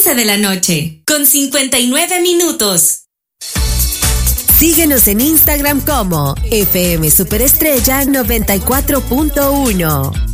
11 de la noche, con 59 minutos. Síguenos en Instagram como FM Superestrella 94.1.